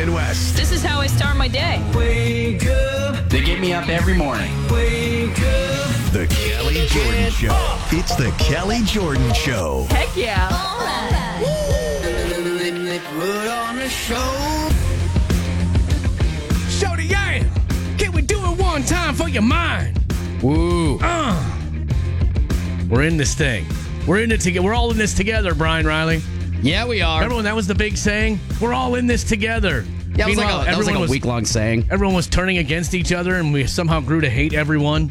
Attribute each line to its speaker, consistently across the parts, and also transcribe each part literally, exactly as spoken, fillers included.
Speaker 1: Midwest.
Speaker 2: This is how I start my day.
Speaker 3: Wake up.
Speaker 4: They get me up every morning.
Speaker 3: Wake up.
Speaker 1: The Kelly Jordan Show. It's the Kelly Jordan Show.
Speaker 2: Heck yeah.
Speaker 3: Put on a show.
Speaker 5: Show the yeah. Can we do it one time for your mind?
Speaker 6: Woo.
Speaker 5: Uh. We're in this thing. We're in it together. We're all in this together, Brian Riley.
Speaker 6: Yeah, we are.
Speaker 5: Everyone, that was the big saying. We're all in this together.
Speaker 6: Yeah, it was like
Speaker 5: Meanwhile,
Speaker 6: a, that was like
Speaker 5: everyone
Speaker 6: a
Speaker 5: was-
Speaker 6: week-long saying.
Speaker 5: Everyone was turning against each other, and we somehow grew to hate everyone.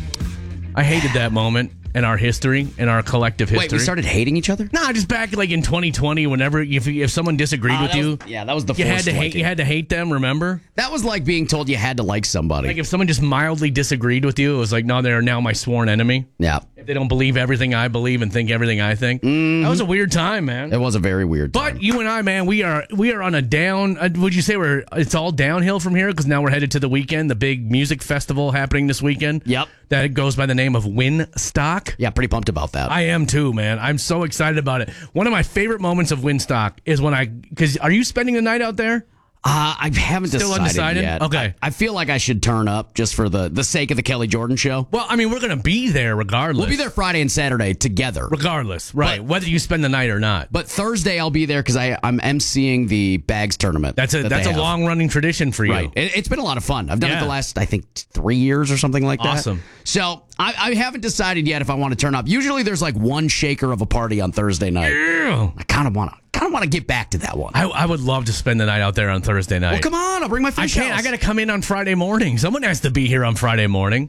Speaker 5: I hated that moment in our history, in our collective history.
Speaker 6: Wait, we started hating each other?
Speaker 5: Nah, just back like in twenty twenty, whenever if if someone disagreed
Speaker 6: Ah,
Speaker 5: with
Speaker 6: that
Speaker 5: you,
Speaker 6: was- yeah, that was the
Speaker 5: you had
Speaker 6: forced
Speaker 5: to hate.
Speaker 6: liking.
Speaker 5: You had to hate them. Remember?
Speaker 6: That was like being told you had to like somebody.
Speaker 5: Like if someone just mildly disagreed with you, it was like, no, they're now my sworn enemy.
Speaker 6: yeah,
Speaker 5: If they don't believe everything I believe and think everything I think, that was a weird time, man.
Speaker 6: it was a very weird time.
Speaker 5: But you and I, man, we are we are on a down. Uh, would you say we're? It's all downhill from here because now we're headed to the weekend, the big music festival happening this weekend.
Speaker 6: Yep.
Speaker 5: That goes by the name of Winstock.
Speaker 6: Yeah, pretty pumped about that.
Speaker 5: I am too, man. I'm so excited about it. One of my favorite moments of Winstock is when I because are you spending the night out there?
Speaker 6: Uh, I haven't
Speaker 5: Still
Speaker 6: decided
Speaker 5: undecided?
Speaker 6: yet.
Speaker 5: Okay.
Speaker 6: I, I feel like I should turn up just for the, the sake of the Kelly Jordan Show.
Speaker 5: Well, I mean, we're gonna be there regardless.
Speaker 6: We'll be there Friday and Saturday together.
Speaker 5: regardless, right?
Speaker 6: But-
Speaker 5: whether you spend the night or not.
Speaker 6: But Thursday I'll be there because I'm emceeing the Bags tournament.
Speaker 5: That's a
Speaker 6: that
Speaker 5: that's
Speaker 6: they
Speaker 5: a
Speaker 6: have.
Speaker 5: long running tradition for you.
Speaker 6: Right. It, it's been a lot of fun. I've done
Speaker 5: Yeah.
Speaker 6: it the last, I think, t- three years or something like that.
Speaker 5: Awesome.
Speaker 6: So I, I haven't decided yet if I want to turn up. Usually there's like one shaker of a party on Thursday night.
Speaker 5: Ew.
Speaker 6: I kind of want to kind of want to get back to that one.
Speaker 5: I, I would love to spend the night out there on Thursday night.
Speaker 6: well, come on. I'll bring my
Speaker 5: I
Speaker 6: fish
Speaker 5: can't.
Speaker 6: house.
Speaker 5: I got to come in on Friday morning. Someone has to be here on Friday morning.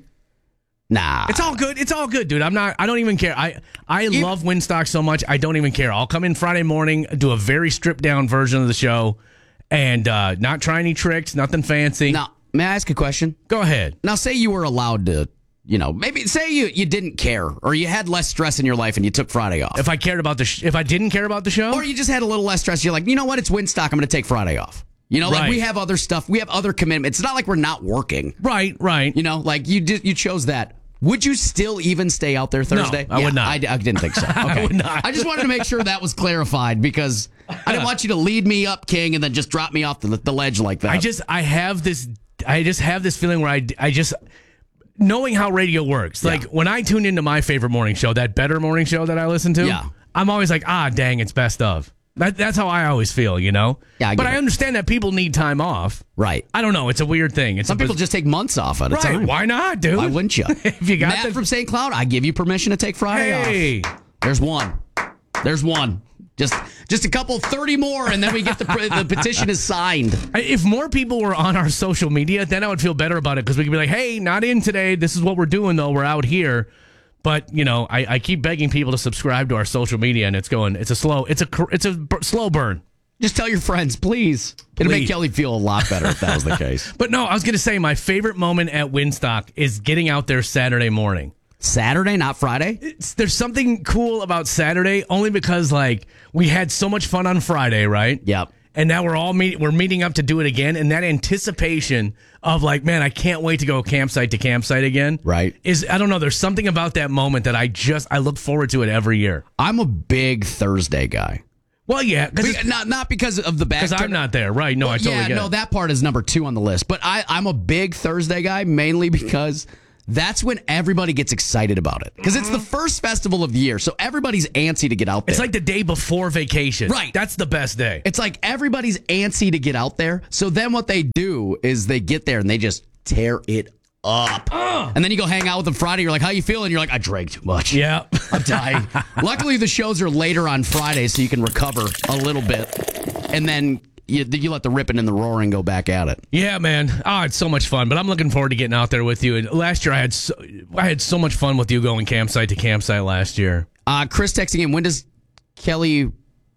Speaker 6: Nah.
Speaker 5: It's all good. It's all good, dude. I'm not. I don't even care. I I love Winstock so much. I don't even care. I'll come in Friday morning, do a very stripped down version of the show, and uh, not try any tricks, nothing fancy.
Speaker 6: Now, may I ask a question?
Speaker 5: Go ahead.
Speaker 6: Now, say you were allowed to, you know, maybe say you, you didn't care or you had less stress in your life and you took Friday off.
Speaker 5: If I cared about the, sh- if I didn't care about the show,
Speaker 6: Or you just had a little less stress. You're like, you know what? It's Winstock. I'm going to take Friday off. You know, like
Speaker 5: Right.
Speaker 6: we have other stuff. We have other commitments. It's not like we're not working.
Speaker 5: right, right.
Speaker 6: You know, like you did, you chose that. Would you still even stay out there Thursday?
Speaker 5: I would not.
Speaker 6: I, I didn't think so. Okay.
Speaker 5: would not.
Speaker 6: I just wanted to make sure that was clarified because I didn't want you to lead me up, King, and then just drop me off the, the ledge like that.
Speaker 5: I just I have this I just have this feeling where I I just knowing how radio works. Like
Speaker 6: Yeah.
Speaker 5: when I tune into my favorite morning show, that Better morning show that I listen to,
Speaker 6: Yeah.
Speaker 5: I'm always like, ah, dang, it's best of. That, that's how I always feel, you know?
Speaker 6: Yeah, I
Speaker 5: but
Speaker 6: get
Speaker 5: I
Speaker 6: it.
Speaker 5: understand that people need time off.
Speaker 6: right.
Speaker 5: I don't know. It's a weird thing. It's
Speaker 6: Some
Speaker 5: a
Speaker 6: people
Speaker 5: biz-
Speaker 6: just take months off at a
Speaker 5: right.
Speaker 6: time.
Speaker 5: Why not, dude?
Speaker 6: Why wouldn't you?
Speaker 5: If you got
Speaker 6: Matt
Speaker 5: the-
Speaker 6: from Saint Cloud, I give you permission to take Friday
Speaker 5: Hey.
Speaker 6: off. There's one. There's one. Just just a couple, thirty more, and then we get the the petition is signed.
Speaker 5: I- If more people were on our social media, then I would feel better about it because we could be like, hey, not in today. This is what we're doing, though. We're out here. But, you know, I, I keep begging people to subscribe to our social media, and it's going, it's a slow, it's a, cr- it's a b- slow burn.
Speaker 6: Just tell your friends, please. It'll make
Speaker 5: Please.
Speaker 6: Kelly feel a lot better if that was the case.
Speaker 5: But no, I was going to say my favorite moment at Winstock is getting out there Saturday morning.
Speaker 6: Saturday, not Friday?
Speaker 5: It's, there's something cool about Saturday only because, like, we had so much fun on Friday, right?
Speaker 6: Yep.
Speaker 5: And now we're all meet, we're meeting up to do it again, and that anticipation of like, man, I can't wait to go campsite to campsite again.
Speaker 6: Right.
Speaker 5: Is I don't know. There's something about that moment that I just I look forward to it every year.
Speaker 6: I'm a big Thursday guy.
Speaker 5: Well, yeah,
Speaker 6: Be-
Speaker 5: because
Speaker 6: not not because of the back.
Speaker 5: I'm not there, right? No, I totally
Speaker 6: yeah,
Speaker 5: get
Speaker 6: no,
Speaker 5: it.
Speaker 6: that part is number two on the list. But I, I'm a big Thursday guy mainly because that's when everybody gets excited about it. Because it's the first festival of the year, so everybody's antsy to get out there.
Speaker 5: It's like the day before vacation.
Speaker 6: Right.
Speaker 5: That's the best day.
Speaker 6: It's like everybody's antsy to get out there. So then what they do is they get there and they just tear it up. And then you go hang out with them Friday. You're like, how you feeling? You're like, I drank too much.
Speaker 5: Yeah.
Speaker 6: I'm dying. Luckily, the shows are later on Friday, so you can recover a little bit. And then you, you let the ripping and the roaring go back at it.
Speaker 5: Yeah, man. Oh, it's so much fun. But I'm looking forward to getting out there with you. And last year I had so, I had so much fun with you going campsite to campsite last year.
Speaker 6: Uh, Chris texting in, when does Kelly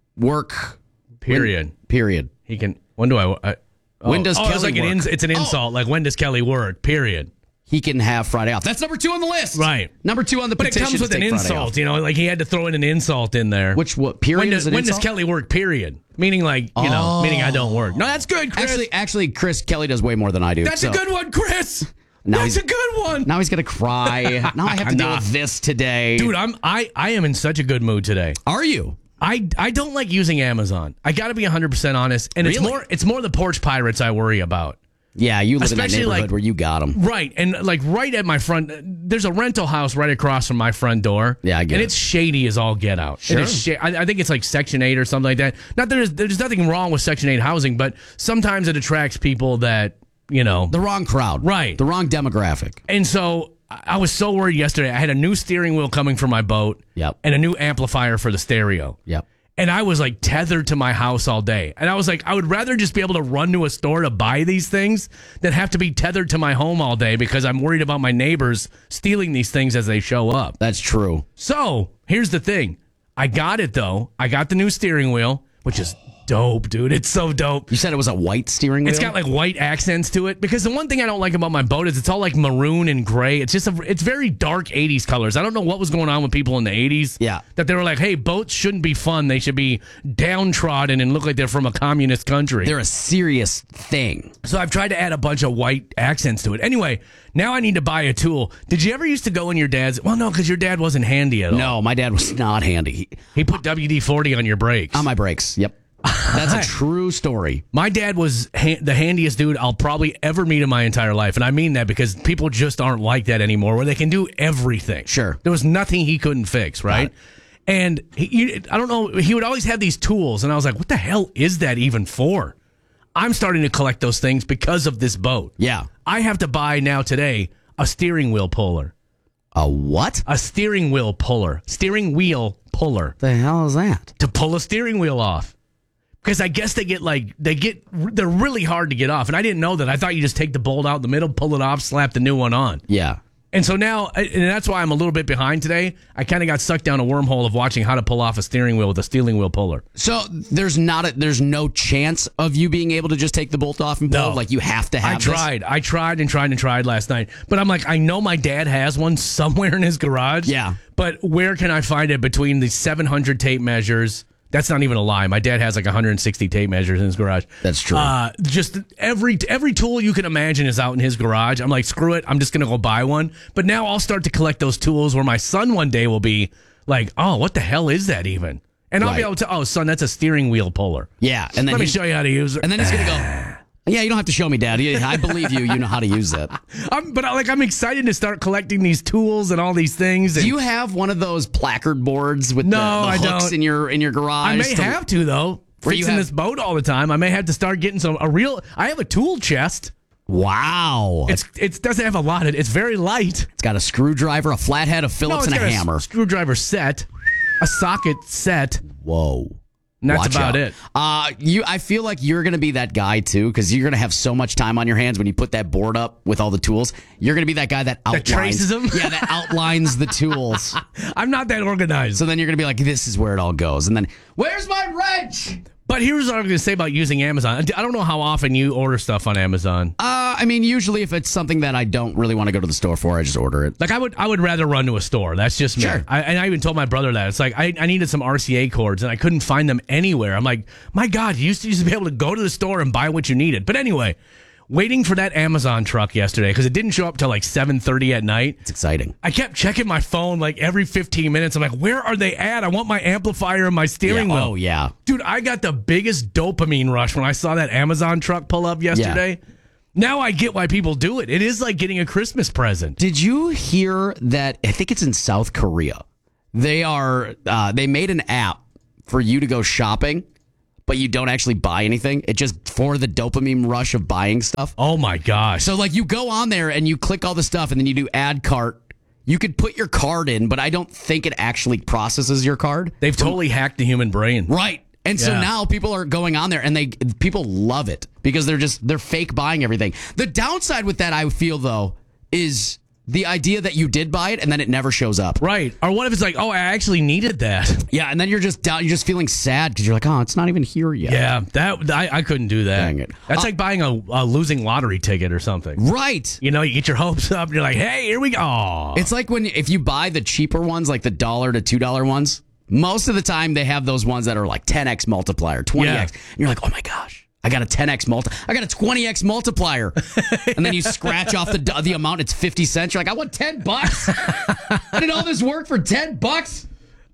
Speaker 6: work?
Speaker 5: Period.
Speaker 6: When- period.
Speaker 5: He can. When do I? I oh,
Speaker 6: When does
Speaker 5: oh, it's
Speaker 6: Kelly
Speaker 5: like an
Speaker 6: work?
Speaker 5: ins, it's an insult. Like when does Kelly work? Period.
Speaker 6: He can have Friday off. That's number two on the list.
Speaker 5: Right.
Speaker 6: Number two on the
Speaker 5: But it
Speaker 6: petition.
Speaker 5: comes with
Speaker 6: to
Speaker 5: an
Speaker 6: take Friday
Speaker 5: insult,
Speaker 6: off.
Speaker 5: you know. Like he had to throw in an insult in there.
Speaker 6: Which what? Period.
Speaker 5: When does
Speaker 6: is an
Speaker 5: when does
Speaker 6: insult?
Speaker 5: Kelly work? Period. Meaning like you know,
Speaker 6: Oh.
Speaker 5: meaning I don't work. No, that's good, Chris.
Speaker 6: Actually, actually, Chris Kelly does way more than I do.
Speaker 5: that's
Speaker 6: so-
Speaker 5: a good one, Chris.
Speaker 6: Now
Speaker 5: that's
Speaker 6: he's-
Speaker 5: a good one.
Speaker 6: Now he's gonna cry. Now I have to deal
Speaker 5: Nah.
Speaker 6: with this today.
Speaker 5: Dude, I'm I I am in such a good mood today.
Speaker 6: Are you?
Speaker 5: I, I don't like using Amazon. I got to be one hundred percent honest. And it's
Speaker 6: Really?
Speaker 5: more it's more the porch pirates I worry about.
Speaker 6: Yeah, you live in that
Speaker 5: Especially,
Speaker 6: neighborhood
Speaker 5: like-
Speaker 6: where you got them.
Speaker 5: Right. And like right at my front, there's a rental house right across from my front door.
Speaker 6: Yeah, I get
Speaker 5: And
Speaker 6: it.
Speaker 5: it's shady as all get out.
Speaker 6: Sure.
Speaker 5: It is sha- I, I think it's like Section eight or something like that. Not that there's, there's nothing wrong with Section eight housing, but sometimes it attracts people that, you know.
Speaker 6: The wrong crowd.
Speaker 5: Right.
Speaker 6: The wrong demographic.
Speaker 5: And so I I was so worried yesterday. I had a new steering wheel coming for my boat.
Speaker 6: Yep.
Speaker 5: And a new amplifier for the stereo.
Speaker 6: Yep.
Speaker 5: And I was like tethered to my house all day. And I was like, I would rather just be able to run to a store to buy these things than have to be tethered to my home all day because I'm worried about my neighbors stealing these things as they show up.
Speaker 6: That's true.
Speaker 5: So here's the thing. I got it though. I got the new steering wheel, which is dope, dude. It's so dope.
Speaker 6: You said it was a white steering wheel?
Speaker 5: It's got like white accents to it because the one thing I don't like about my boat is it's all like maroon and gray. It's just a, it's very dark eighties colors. I don't know what was going on with people in the eighties.
Speaker 6: Yeah.
Speaker 5: That they were like, hey, boats shouldn't be fun. They should be downtrodden and look like they're from a communist country.
Speaker 6: They're a serious thing.
Speaker 5: So I've tried to add a bunch of white accents to it. Anyway, now I need to buy a tool. Did you ever used to go in your dad's? Well, no, because your dad wasn't handy at all.
Speaker 6: No, my dad was not handy. He,
Speaker 5: He put W D forty on your brakes.
Speaker 6: on my brakes. Yep. That's a true story.
Speaker 5: My dad was ha- the handiest dude I'll probably ever meet in my entire life. And I mean that because people just aren't like that anymore where they can do everything.
Speaker 6: Sure.
Speaker 5: There was nothing he couldn't fix, right? And he, you- I don't know, he would always have these tools. And I was like, what the hell is that even for? I'm starting to collect those things because of this boat.
Speaker 6: Yeah.
Speaker 5: I have to buy now today a steering wheel puller.
Speaker 6: A what?
Speaker 5: A steering wheel puller. Steering wheel puller.
Speaker 6: The hell is that?
Speaker 5: To pull a steering wheel off. Because I guess they get like, they get, they're really hard to get off. And I didn't know that. I thought you just take the bolt out in the middle, pull it off, slap the new one on.
Speaker 6: Yeah.
Speaker 5: And so now, and that's why I'm a little bit behind today. I kind of got sucked down a wormhole of watching how to pull off a steering wheel with a steering wheel puller.
Speaker 6: So there's not a, there's no chance of you being able to just take the bolt off and pull?
Speaker 5: No.
Speaker 6: Like you have to have
Speaker 5: I
Speaker 6: this?
Speaker 5: tried. I tried and tried and tried last night. But I'm like, I know my dad has one somewhere in his garage.
Speaker 6: Yeah.
Speaker 5: But where can I find it between the seven hundred tape measures? That's not even a lie. My dad has like one hundred sixty tape measures in his garage.
Speaker 6: That's true.
Speaker 5: Uh, just every every tool you can imagine is out in his garage. I'm like, screw it. I'm just going to go buy one. But now I'll start to collect those tools where my son one day will be like, oh, what the hell is that even? And I'll be
Speaker 6: Right.
Speaker 5: able to, oh, son, that's a steering wheel puller.
Speaker 6: Yeah. And then
Speaker 5: Let me
Speaker 6: he-
Speaker 5: show you how to use it.
Speaker 6: And then he's going to go, yeah, you don't have to show me, Dad. I believe you. You know how to use that.
Speaker 5: I'm, but I- like, I'm excited to start collecting these tools and all these things. And
Speaker 6: Do you have one of those placard boards with
Speaker 5: No,
Speaker 6: the, the
Speaker 5: I
Speaker 6: hooks
Speaker 5: don't.
Speaker 6: in your in your garage?
Speaker 5: I may
Speaker 6: to-
Speaker 5: have to though.
Speaker 6: Where you
Speaker 5: Fixing
Speaker 6: have-
Speaker 5: this boat all the time, I may have to start getting some a real. I have a tool chest.
Speaker 6: Wow.
Speaker 5: It's it doesn't have a lot. Of, it's very light.
Speaker 6: It's got a screwdriver, a flathead, a Phillips,
Speaker 5: it's
Speaker 6: and a
Speaker 5: got
Speaker 6: hammer.
Speaker 5: screwdriver set, a socket set.
Speaker 6: Whoa.
Speaker 5: And that's
Speaker 6: Watch
Speaker 5: about
Speaker 6: out.
Speaker 5: it.
Speaker 6: Uh, you, I feel like you're going to be that guy too, because you're going to have so much time on your hands when you put that board up with all the tools. You're going to be that guy that outlines,
Speaker 5: traces them?
Speaker 6: Yeah, that outlines the tools.
Speaker 5: I'm not that organized.
Speaker 6: So then you're going to be like, "This is where it all goes," and then, "Where's my wrench?"
Speaker 5: But here's what I'm going to say about using Amazon. I don't know how often you order stuff on Amazon.
Speaker 6: Uh, I mean, usually if it's something that I don't really want to go to the store for, I just order it.
Speaker 5: Like I would, I would rather run to a store. That's just me.
Speaker 6: Sure.
Speaker 5: I, and I even told my brother that it's like I, I needed some R C A cords and I couldn't find them anywhere. I'm like, my God, you used to, used to be able to go to the store and buy what you needed. But anyway, waiting for that Amazon truck yesterday because it didn't show up till like seven thirty at night.
Speaker 6: It's exciting.
Speaker 5: I kept checking my phone like every fifteen minutes. I'm like, where are they at? I want my amplifier and my steering
Speaker 6: Yeah.
Speaker 5: wheel.
Speaker 6: Oh yeah.
Speaker 5: Dude, I got the biggest dopamine rush when I saw that Amazon truck pull up yesterday. Now I get why people do it. It is like getting a Christmas present.
Speaker 6: Did you hear that? I think it's in South Korea. They are. Uh, they made an app for you to go shopping, but you don't actually buy anything. It just for the dopamine rush of buying stuff.
Speaker 5: Oh my gosh.
Speaker 6: So like you go on there and you click all the stuff, and then you do add cart. You could put your card in, but I don't think it actually processes your card.
Speaker 5: They've totally hacked the human brain.
Speaker 6: Right. And so
Speaker 5: Yeah.
Speaker 6: now people are going on there and they people love it because they're just they're fake buying everything. The downside with that, I feel though, is the idea that you did buy it and then it never shows up.
Speaker 5: Right. Or what if it's like, oh, I actually needed that?
Speaker 6: Yeah, and then you're just down, you're just feeling sad because you're like, oh, it's not even here yet.
Speaker 5: Yeah, that I, I couldn't do that.
Speaker 6: Dang it.
Speaker 5: That's
Speaker 6: Uh,
Speaker 5: like buying a, a losing lottery ticket or something.
Speaker 6: Right.
Speaker 5: You know, you get your hopes up and you're like, hey, here we go. Aw.
Speaker 6: It's like when if you buy the cheaper ones, like the dollar to two dollar ones. Most of the time, they have those ones that are like ten x multiplier, twenty x.
Speaker 5: Yeah.
Speaker 6: And you're like, oh my gosh, I got a ten x multi, I got a twenty x multiplier. And then you scratch off the the amount, it's fifty cents. You're like, I want ten bucks. I did all this work for ten bucks.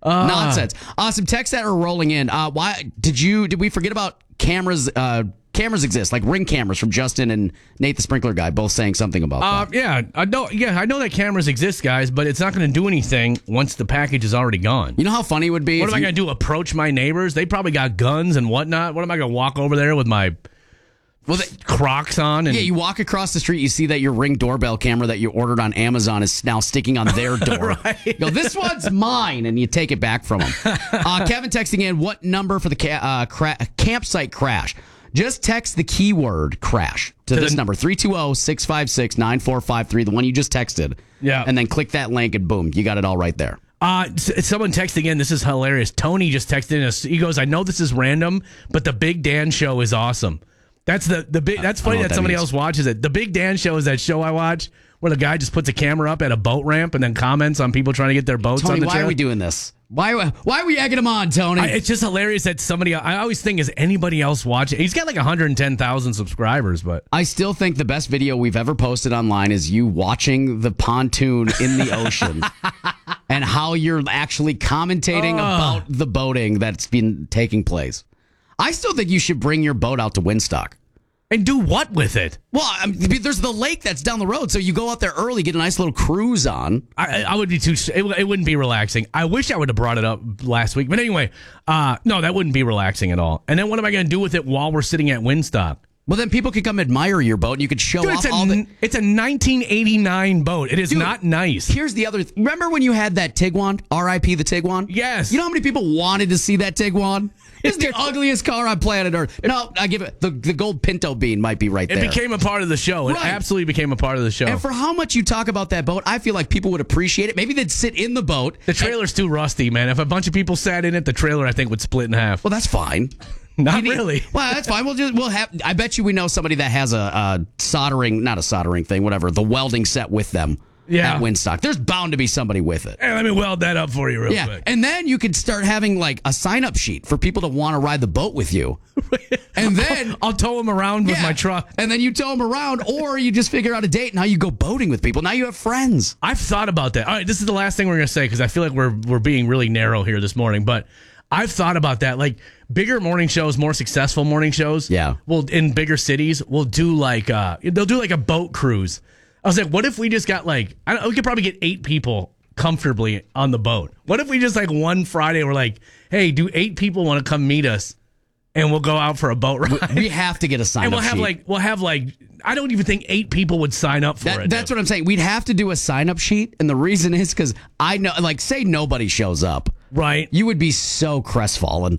Speaker 6: Nonsense. Uh, some texts that are rolling in. Uh, why did you? Did we forget about cameras? Uh, cameras exist, like Ring cameras from Justin and Nate the Sprinkler Guy, both saying something about
Speaker 5: Uh,
Speaker 6: that.
Speaker 5: yeah, I know. Yeah, I know that cameras exist, guys, but it's not going to do anything once the package is already gone.
Speaker 6: You know how funny it would be?
Speaker 5: What
Speaker 6: if
Speaker 5: am I
Speaker 6: you-
Speaker 5: going to do? Approach my neighbors? They probably got guns and whatnot. What am I going to walk over there with my well, they, Crocs on? And
Speaker 6: Yeah, you walk across the street, you see that your Ring doorbell camera that you ordered on Amazon is now sticking on their door.
Speaker 5: Right.
Speaker 6: You go, this one's mine, and you take it back from them. Uh, Kevin texting in, what number for the ca- uh, cra- campsite crash? Just text the keyword crash to,
Speaker 5: To
Speaker 6: this
Speaker 5: the-
Speaker 6: number, three two zero, six five six, nine four five three, the one you just texted.
Speaker 5: Yeah.
Speaker 6: And then click that link, and boom, you got it all right there.
Speaker 5: Uh, s- someone texting in. This is hilarious. Tony just texted in us. He goes, "I know this is random, but the Big Dan Show is awesome." That's the the big. That's funny
Speaker 6: know
Speaker 5: that,
Speaker 6: what that
Speaker 5: somebody
Speaker 6: means.
Speaker 5: else watches it. The Big Dan Show is that show I watch where the guy just puts a camera up at a boat ramp and then comments on people trying to get their boats on
Speaker 6: Tony,
Speaker 5: the
Speaker 6: why
Speaker 5: trail.
Speaker 6: are we doing this? Why, why are we egging him on, Tony?
Speaker 5: I, it's just hilarious that somebody. I always think, is anybody else watching? He's got like one hundred ten thousand subscribers, but
Speaker 6: I still think the best video we've ever posted online is you watching the pontoon in the ocean and how you're actually commentating about the boating that's been taking place. I still think you should bring your boat out to Winstock.
Speaker 5: and do what with it?
Speaker 6: Well, I mean, there's the lake that's down the road, so you go out there early, get a nice little cruise on.
Speaker 5: I, I would be too. It, it wouldn't be relaxing. I wish I would have brought it up last week, but anyway, uh, no, that wouldn't be relaxing at all. And then what am I going to do with it while we're sitting at Windstock?
Speaker 6: Well, then people could come admire your boat, and you could show
Speaker 5: Dude,
Speaker 6: off
Speaker 5: it's a,
Speaker 6: all the.
Speaker 5: it's a nineteen eighty-nine boat. It is
Speaker 6: Dude,
Speaker 5: not nice.
Speaker 6: Here's the other. Th- Remember when you had that Tiguan? R I P the Tiguan?
Speaker 5: Yes.
Speaker 6: You know how many people wanted to see that Tiguan? It's the ugliest car on planet Earth. No, I give it the the gold Pinto bean might be right
Speaker 5: It
Speaker 6: there.
Speaker 5: became a part of the show. It
Speaker 6: Right.
Speaker 5: absolutely became a part of the show.
Speaker 6: And for how much you talk about that boat, I feel like people would appreciate it. Maybe they'd sit in the boat.
Speaker 5: the trailer's too rusty, man. If a bunch of people sat in it, the trailer I think would split in half.
Speaker 6: Well, that's fine.
Speaker 5: Not
Speaker 6: You need-
Speaker 5: really.
Speaker 6: Well, that's fine. We'll just we'll have. I bet you we know somebody that has a, a soldering, not a soldering thing, whatever, the welding set with them.
Speaker 5: Yeah.
Speaker 6: At Windstock, there's bound to be somebody with it.
Speaker 5: Hey, let me weld that up for you real
Speaker 6: Yeah,
Speaker 5: quick.
Speaker 6: and then you could start having like a sign-up sheet for people to want to ride the boat with you, and then
Speaker 5: I'll tow him around with
Speaker 6: yeah,
Speaker 5: my truck.
Speaker 6: and then you tow them around, or you just figure out a date. Now you go boating with people. Now you have friends.
Speaker 5: I've thought about that. All right, this is the last thing we're going to say because I feel like we're we're being really narrow here this morning. But I've thought about that. Like bigger morning shows, more successful morning shows.
Speaker 6: Yeah.
Speaker 5: Well, in bigger cities, will do like uh, they'll do like a boat cruise. I was like, what if we just got like I don't, we could probably get eight people comfortably on the boat. What if we just like one Friday we're like, hey, do eight people want to come meet us, and we'll go out for a boat ride?
Speaker 6: We have to get a sign-up
Speaker 5: and we'll have
Speaker 6: sheet.
Speaker 5: like we'll have like I don't even think eight people would sign up for
Speaker 6: That,
Speaker 5: it.
Speaker 6: that's what I'm saying. We'd have to do a sign-up sheet, and the reason is because I know, like, say nobody shows up,
Speaker 5: right.
Speaker 6: you would be so crestfallen.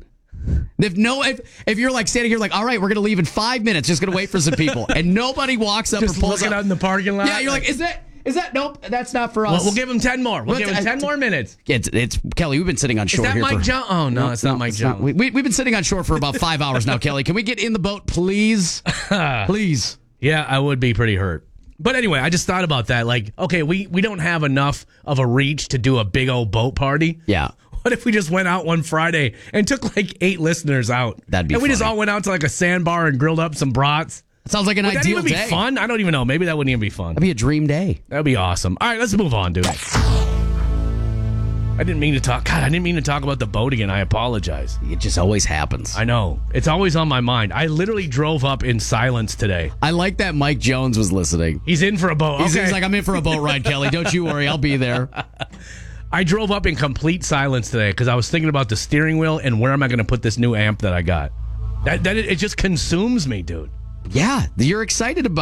Speaker 6: If no, if if you're like standing here, like, all right, we're gonna leave in five minutes, just gonna wait for some people, and nobody walks up
Speaker 5: Just
Speaker 6: or pulls
Speaker 5: looking
Speaker 6: up
Speaker 5: out in the parking lot.
Speaker 6: Yeah, you're like, is that is that nope? That's not for us.
Speaker 5: Well, we'll give him ten more. We'll
Speaker 6: Let's-
Speaker 5: give him ten
Speaker 6: I-
Speaker 5: more minutes.
Speaker 6: It's, it's Kelly. We've been sitting on
Speaker 5: Is
Speaker 6: shore
Speaker 5: that
Speaker 6: here.
Speaker 5: Mike
Speaker 6: for,
Speaker 5: Jones? Oh no, it's not Mike
Speaker 6: it's not.
Speaker 5: Jones.
Speaker 6: We, we, we've been sitting on shore for about five hours now, Kelly. Can we get in the boat, please? Please.
Speaker 5: Yeah, I would be pretty hurt. But anyway, I just thought about that. Like, okay, we, we don't have enough of a reach to do a big old boat party.
Speaker 6: Yeah.
Speaker 5: What if we just went out one Friday and took like eight listeners out?
Speaker 6: That'd be
Speaker 5: And we just
Speaker 6: funny.
Speaker 5: all went out to like a sandbar and grilled up some brats.
Speaker 6: Sounds like an
Speaker 5: Would that
Speaker 6: ideal
Speaker 5: even be
Speaker 6: day.
Speaker 5: fun? I don't even know. Maybe that wouldn't even be fun.
Speaker 6: That'd be a dream day.
Speaker 5: That'd be awesome. All right, let's move on, dude. I didn't mean to talk. God, I didn't mean to talk about the boat again. I apologize.
Speaker 6: It just always happens.
Speaker 5: I know. It's always on my mind. I literally drove up in silence today.
Speaker 6: I like that Mike Jones was listening.
Speaker 5: He's in for a boat.
Speaker 6: He's,
Speaker 5: Okay.
Speaker 6: he's like, I'm in for a boat ride, Kelly. Don't you worry. I'll be there.
Speaker 5: I drove up in complete silence today because I was thinking about the steering wheel and where am I going to put this new amp that I got. That that it, it just consumes me, dude.
Speaker 6: Yeah, you're excited about